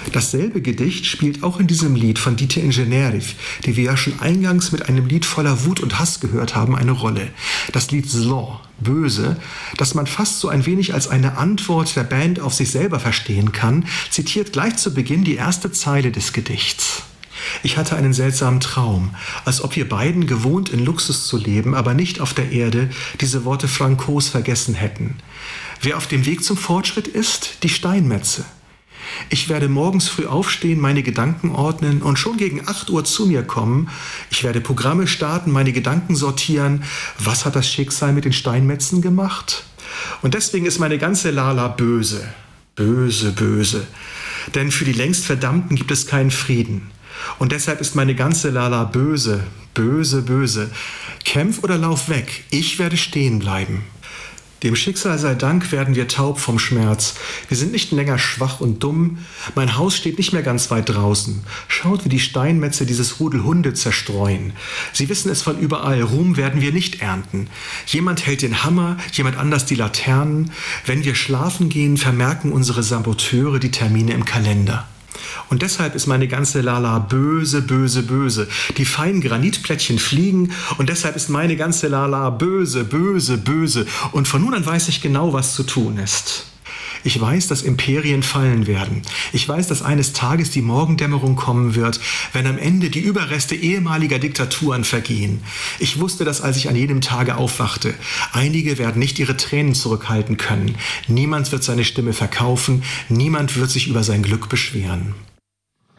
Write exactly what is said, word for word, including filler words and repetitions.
Dasselbe Gedicht spielt auch in diesem Lied von Dite Ingeneriv, die wir ja schon eingangs mit einem Lied voller Wut und Hass gehört haben, eine Rolle. Das Lied Zlo, böse, das man fast so ein wenig als eine Antwort der Band auf sich selber verstehen kann, zitiert gleich zu Beginn die erste Zeile des Gedichts. Ich hatte einen seltsamen Traum, als ob wir beiden, gewohnt in Luxus zu leben, aber nicht auf der Erde, diese Worte Francos vergessen hätten. Wer auf dem Weg zum Fortschritt ist, die Steinmetze. Ich werde morgens früh aufstehen, meine Gedanken ordnen und schon gegen acht Uhr zu mir kommen. Ich werde Programme starten, meine Gedanken sortieren. Was hat das Schicksal mit den Steinmetzen gemacht? Und deswegen ist meine ganze Lala böse. Böse, böse. Denn für die längst Verdammten gibt es keinen Frieden. Und deshalb ist meine ganze Lala böse, böse, böse. Kämpf oder lauf weg, ich werde stehen bleiben. Dem Schicksal sei Dank werden wir taub vom Schmerz. Wir sind nicht länger schwach und dumm. Mein Haus steht nicht mehr ganz weit draußen. Schaut, wie die Steinmetze dieses Rudel Hunde zerstreuen. Sie wissen es von überall. Ruhm werden wir nicht ernten. Jemand hält den Hammer, jemand anders die Laternen. Wenn wir schlafen gehen, vermerken unsere Saboteure die Termine im Kalender. Und deshalb ist meine ganze Lala böse, böse, böse. Die feinen Granitplättchen fliegen und deshalb ist meine ganze Lala böse, böse, böse. Und von nun an weiß ich genau, was zu tun ist. Ich weiß, dass Imperien fallen werden. Ich weiß, dass eines Tages die Morgendämmerung kommen wird, wenn am Ende die Überreste ehemaliger Diktaturen vergehen. Ich wusste das, als ich an jedem Tage aufwachte. Einige werden nicht ihre Tränen zurückhalten können. Niemand wird seine Stimme verkaufen. Niemand wird sich über sein Glück beschweren.